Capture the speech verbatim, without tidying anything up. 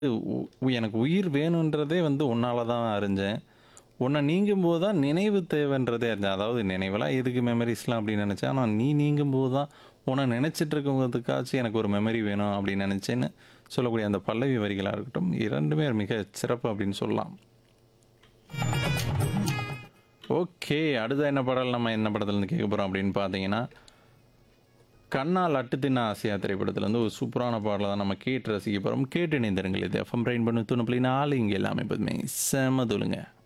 உ உ- எனக்கு உயிர் வேணுன்றதே வந்து உன்னால தான் அறிஞ்சேன். உன்ன நீங்கும்போது தான் நினைவு தேவைன்றதே அறிஞ்சேன். அதாவது நினைவெல்லாம் எதுக்கு மெமரீஸ்லாம் அப்படின்னு நினச்சேன். ஆனா நீ நீங்கும்போது தான் உன்ன நினைச்சிட்டு இருக்கவங்கதுக்காச்சும் எனக்கு ஒரு மெமரி வேணும் அப்படின்னு நினச்சேன்னு சொல்லக்கூடிய அந்த பல்லவி வரிகளா இருக்கட்டும், இரண்டுமே மிக சிறப்பு அப்படின்னு சொல்லலாம். ஓகே. அடுத்து என்ன பாடல் நம்ம என்ன படத்துலேருந்து கேட்க போறோம் அப்படின்னு பார்த்தீங்கன்னா, கண்ணால் அட்டு தின்ன ஆசையா திரைப்படத்துலேருந்து ஒரு சூப்பரான பாடல தான் நம்ம கேட்டு ரசிக்க போறோம். கேட்டு இணைந்திருங்கள். இது எஃப்எம் ரெயின்போ தொண்ணூறு புள்ளி நாலு இங்க எல்லாமே எப்போதுமே செம தூளுங்க.